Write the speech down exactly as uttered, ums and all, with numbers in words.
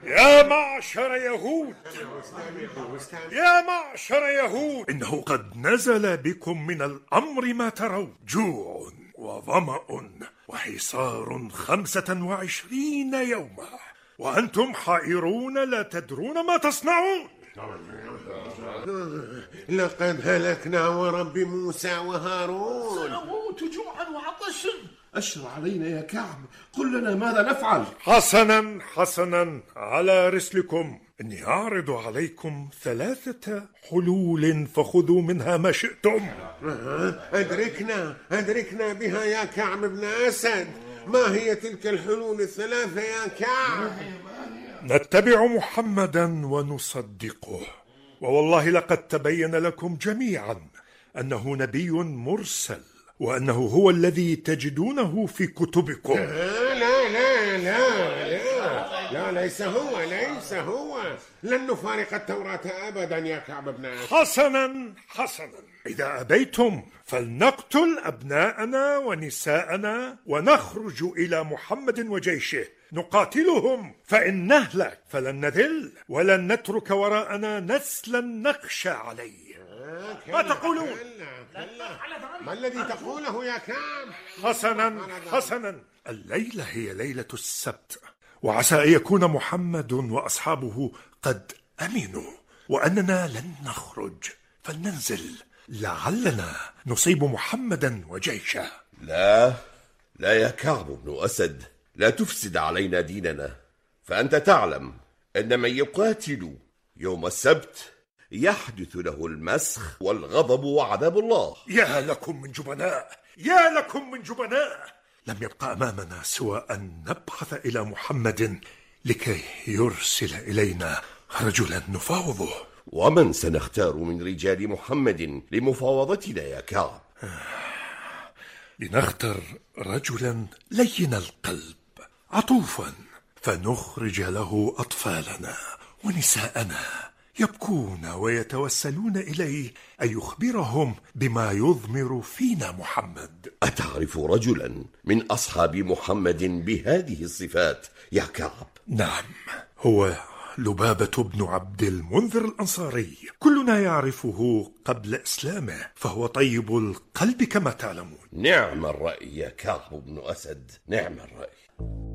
يا معشر يهود، يا معشر يهود، إنه قد نزل بكم من الأمر ما ترون: جوع وظمأ وحصار خمسة وعشرين يوما، وأنتم حائرون لا تدرون ما تصنعون. لقد هلكنا ورب موسى وهارون، سنموت جوعا وعطشا. أشر علينا يا كعب، قل لنا ماذا نفعل. حسنا حسنا، على رسلكم. إني أعرض عليكم ثلاثة حلول فخذوا منها ما شئتم. أدركنا أدركنا بها يا كعب بن أسد. ما هي تلك الحلول الثلاثة يا كعب؟ نتبع محمدا ونصدقه، ووالله لقد تبين لكم جميعا أنه نبي مرسل، وأنه هو الذي تجدونه في كتبكم. لا لا لا لا لا, لا ليس هو ليس هو لن نفارق التوراة أبدا يا كعب بن أسد. حسنا حسنا، إذا أبيتم فلنقتل أبناءنا ونساءنا ونخرج إلى محمد وجيشه نقاتلهم، فإن نهلك فلن نذل ولن نترك وراءنا نسلا نخشى عليه. ما تقولون؟ ما الذي تقوله يا كعب؟ حسنا حسنا، الليلة هي ليلة السبت، وعسى أن يكون محمد وأصحابه قد أمنوا وأننا لن نخرج، فلننزل لعلنا نصيب محمدا وجيشه. لا لا يا كعب بن أسد، لا تفسد علينا ديننا، فأنت تعلم أن من يقاتل يوم السبت يحدث له المسخ والغضب وعذاب الله. يا لكم من جبناء، يا لكم من جبناء. لم يبقى أمامنا سوى أن نبحث إلى محمد لكي يرسل إلينا رجلا نفاوضه. ومن سنختار من رجال محمد لمفاوضتنا يا كعب؟ لنختر رجلا لين القلب عطوفا، فنخرج له أطفالنا ونساءنا يبكون ويتوسلون إليه أن يخبرهم بما يضمر فينا محمد. أتعرف رجلا من أصحاب محمد بهذه الصفات يا كعب؟ نعم، هو لبابة بن عبد المنذر الأنصاري، كلنا يعرفه قبل إسلامه، فهو طيب القلب كما تعلمون. نعم الرأي يا كعب بن أسد، نعم الرأي.